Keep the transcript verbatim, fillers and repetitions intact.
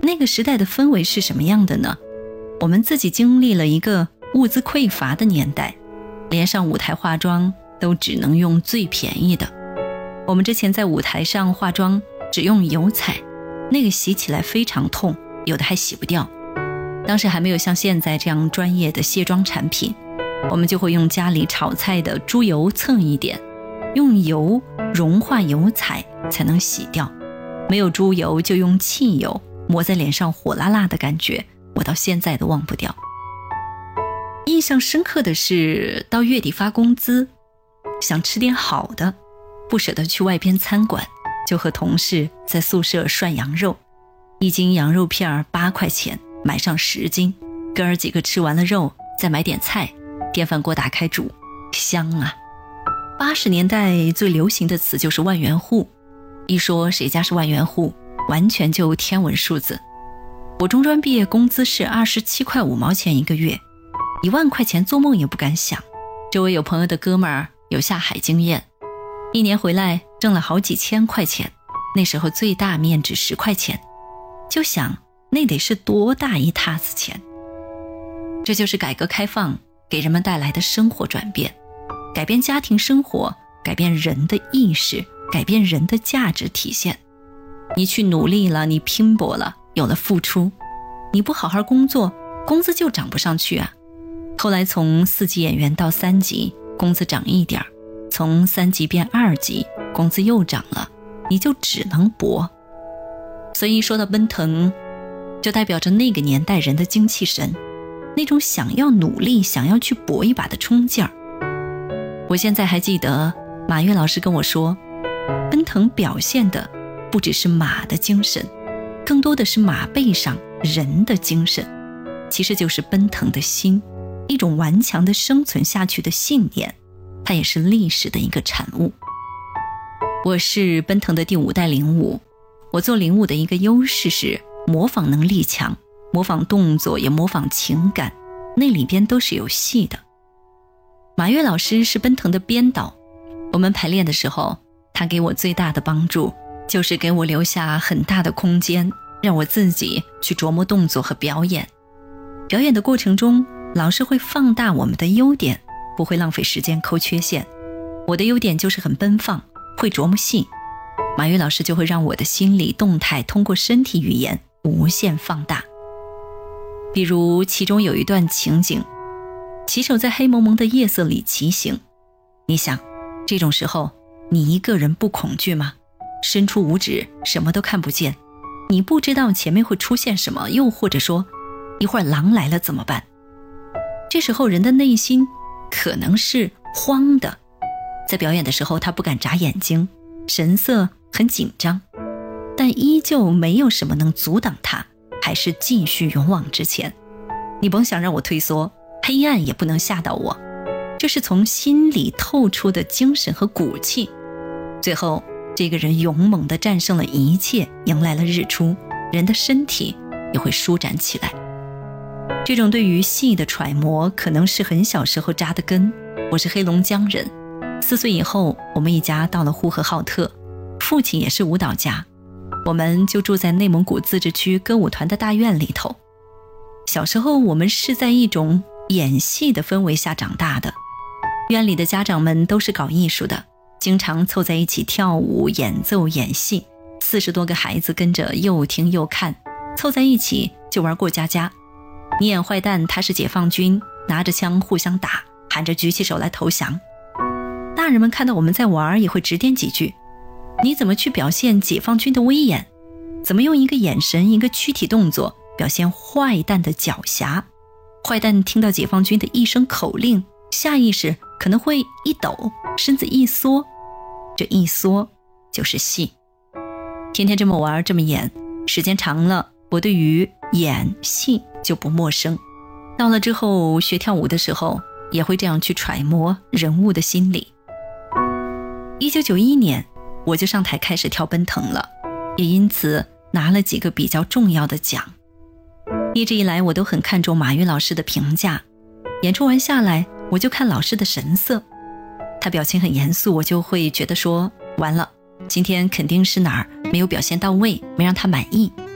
那个时代的氛围是什么样的呢？我们自己经历了一个物资匮乏的年代，连上舞台化妆都只能用最便宜的。我们之前在舞台上化妆只用油彩，那个洗起来非常痛，有的还洗不掉。当时还没有像现在这样专业的卸妆产品，我们就会用家里炒菜的猪油蹭一点，用油融化油彩才能洗掉。没有猪油就用汽油，抹在脸上火辣辣的感觉，我到现在都忘不掉。印象深刻的是到月底发工资，想吃点好的，不舍得去外边餐馆，就和同事在宿舍涮羊肉，一斤羊肉片八块钱，买上十斤，哥儿几个吃完了肉再买点菜，电饭锅打开煮，香啊。八十年代最流行的词就是万元户，一说谁家是万元户，完全就天文数字。我中专毕业工资是二十七块五毛钱一个月，一万块钱做梦也不敢想。周围有朋友的哥们儿有下海经验，一年回来挣了好几千块钱，那时候最大面值十块钱，就想那得是多大一沓子钱。这就是改革开放给人们带来的生活转变，改变家庭生活，改变人的意识，改变人的价值体现。你去努力了，你拼搏了，有了付出，你不好好工作，工资就涨不上去啊。后来从四级演员到三级，工资涨一点，从三级变二级，工资又涨了，你就只能搏。所以说到奔腾，就代表着那个年代人的精气神，那种想要努力，想要去搏一把的冲劲儿。我现在还记得马跃老师跟我说，奔腾表现的不只是马的精神，更多的是马背上人的精神，其实就是奔腾的心，一种顽强的生存下去的信念，它也是历史的一个产物。我是奔腾的第五代领舞，我做领舞的一个优势是模仿能力强，模仿动作也模仿情感，那里边都是有戏的。马跃老师是奔腾的编导，我们排练的时候，他给我最大的帮助就是给我留下很大的空间，让我自己去琢磨动作和表演。表演的过程中，老师会放大我们的优点，不会浪费时间抠缺陷。我的优点就是很奔放，会琢磨戏，马跃老师就会让我的心理动态通过身体语言无限放大。比如其中有一段情景，骑手在黑蒙蒙的夜色里骑行，你想这种时候你一个人不恐惧吗？伸出五指什么都看不见，你不知道前面会出现什么，又或者说一会儿狼来了怎么办？这时候人的内心可能是慌的，在表演的时候他不敢眨眼睛，神色很紧张，但依旧没有什么能阻挡他，还是继续勇往直前。你甭想让我退缩，黑暗也不能吓到我，这是从心里透出的精神和骨气。最后这个人勇猛地战胜了一切，迎来了日出，人的身体也会舒展起来。这种对于戏的揣摩可能是很小时候扎的根。我是黑龙江人，四岁以后我们一家到了呼和浩特，父亲也是舞蹈家，我们就住在内蒙古自治区歌舞团的大院里头。小时候我们是在一种演戏的氛围下长大的，院里的家长们都是搞艺术的，经常凑在一起跳舞、演奏、演戏，四十多个孩子跟着又听又看，凑在一起就玩过家家。你演坏蛋，他是解放军，拿着枪互相打，喊着举起手来投降。大人们看到我们在玩，也会指点几句，你怎么去表现解放军的威严？怎么用一个眼神、一个躯体动作表现坏蛋的狡黠？坏蛋听到解放军的一声口令，下意识可能会一抖，身子一缩，这一缩就是戏。天天这么玩，这么演，时间长了，我对于演戏就不陌生。到了之后学跳舞的时候，也会这样去揣摩人物的心理。一九九一年我就上台开始跳奔腾了，也因此拿了几个比较重要的奖。一直以来我都很看重马跃老师的评价，演出完下来我就看老师的神色，他表情很严肃，我就会觉得说完了，今天肯定是哪儿没有表现到位，没让他满意。